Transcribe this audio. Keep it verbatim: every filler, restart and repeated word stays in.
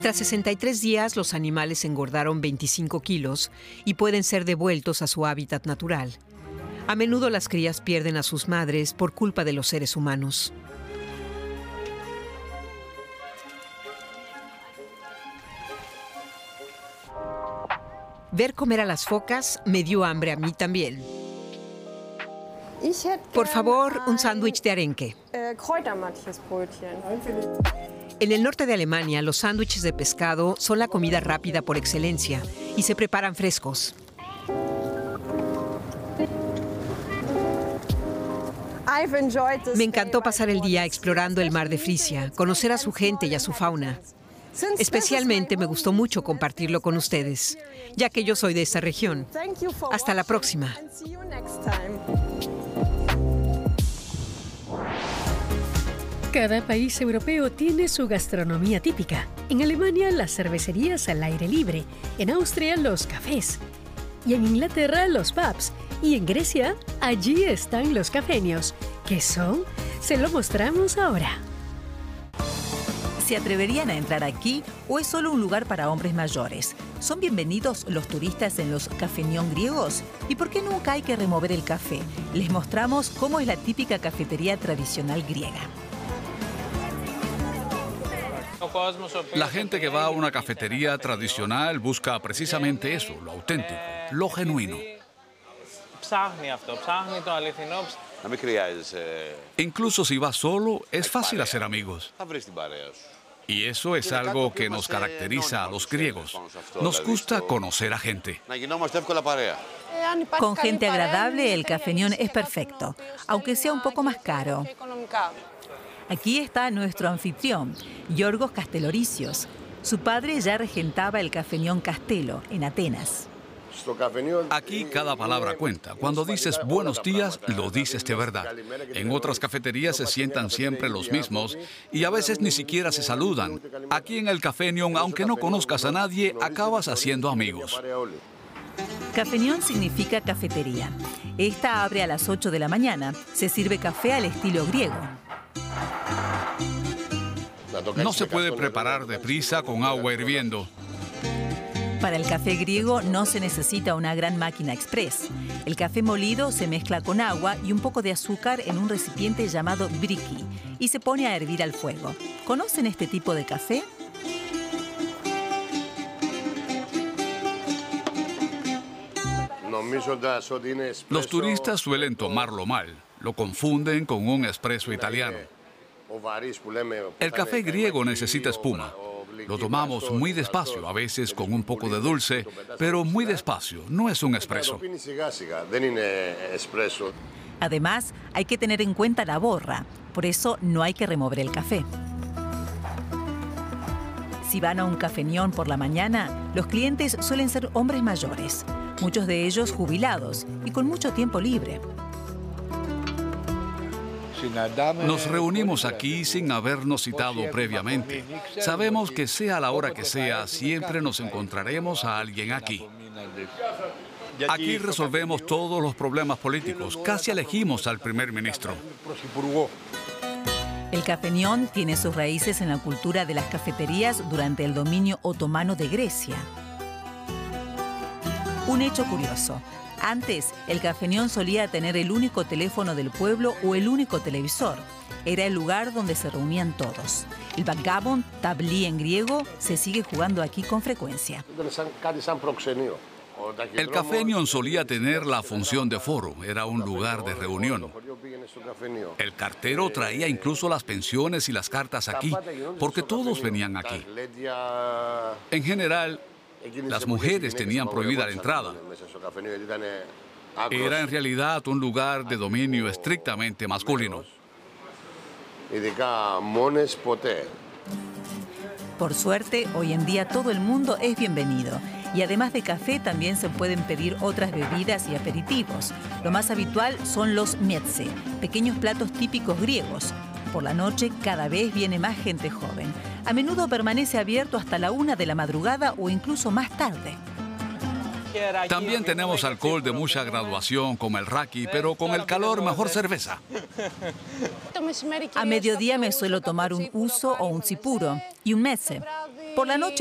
Tras sesenta y tres días, los animales engordaron veinticinco kilos y pueden ser devueltos a su hábitat natural. A menudo las crías pierden a sus madres por culpa de los seres humanos. Ver comer a las focas me dio hambre a mí también. Por favor, un sándwich de arenque. En el norte de Alemania, los sándwiches de pescado son la comida rápida por excelencia y se preparan frescos. Me encantó pasar el día explorando el mar de Frisia, conocer a su gente y a su fauna. Especialmente me gustó mucho compartirlo con ustedes, ya que yo soy de esta región. Hasta la próxima. Cada país europeo tiene su gastronomía típica. En Alemania, las cervecerías al aire libre. En Austria, los cafés. Y en Inglaterra, los pubs. Y en Grecia, allí están los cafenios. ¿Qué son? Se lo mostramos ahora. ¿Se atreverían a entrar aquí o es solo un lugar para hombres mayores? ¿Son bienvenidos los turistas en los cafenión griegos? ¿Y por qué nunca hay que remover el café? Les mostramos cómo es la típica cafetería tradicional griega. La gente que va a una cafetería tradicional busca precisamente eso, lo auténtico, lo genuino. Incluso si vas solo, es fácil hacer amigos. Y eso es algo que nos caracteriza a los griegos. Nos gusta conocer a gente. Con gente agradable, el cafenión es perfecto, aunque sea un poco más caro. Aquí está nuestro anfitrión, Yorgos Kastelorisios. Su padre ya regentaba el cafenión Castelo, en Atenas. Aquí cada palabra cuenta. Cuando dices buenos días, lo dices de verdad. En otras cafeterías se sientan siempre los mismos y a veces ni siquiera se saludan. Aquí en el cafenión, aunque no conozcas a nadie, acabas haciendo amigos. Cafenión significa cafetería. Esta abre a las ocho de la mañana. Se sirve café al estilo griego. No se puede preparar deprisa con agua hirviendo. Para el café griego no se necesita una gran máquina express. El café molido se mezcla con agua y un poco de azúcar en un recipiente llamado briki y se pone a hervir al fuego. ¿Conocen este tipo de café? Los turistas suelen tomarlo mal. Lo confunden con un espresso italiano. El café griego necesita espuma. Lo tomamos muy despacio, a veces con un poco de dulce, pero muy despacio, no es un espresso. Además, hay que tener en cuenta la borra, por eso no hay que remover el café. Si van a un cafenión por la mañana, los clientes suelen ser hombres mayores, muchos de ellos jubilados y con mucho tiempo libre. Nos reunimos aquí sin habernos citado previamente. Sabemos que sea la hora que sea, siempre nos encontraremos a alguien aquí. Aquí resolvemos todos los problemas políticos. Casi elegimos al primer ministro. El cafenión tiene sus raíces en la cultura de las cafeterías durante el dominio otomano de Grecia. Un hecho curioso. Antes, el cafenión solía tener el único teléfono del pueblo o el único televisor. Era el lugar donde se reunían todos. El backgammon, tablí en griego, se sigue jugando aquí con frecuencia. El cafenión solía tener la función de foro, era un lugar de reunión. El cartero traía incluso las pensiones y las cartas aquí, porque todos venían aquí. En general, las mujeres tenían prohibida la entrada. Era en realidad un lugar de dominio estrictamente masculino. Por suerte, hoy en día todo el mundo es bienvenido. Y además de café, también se pueden pedir otras bebidas y aperitivos. Lo más habitual son los mietze, pequeños platos típicos griegos. Por la noche, cada vez viene más gente joven. A menudo permanece abierto hasta la una de la madrugada o incluso más tarde. También tenemos alcohol de mucha graduación, como el raki, pero con el calor mejor cerveza. A mediodía me suelo tomar un uso o un sipuro y un meze. Por la noche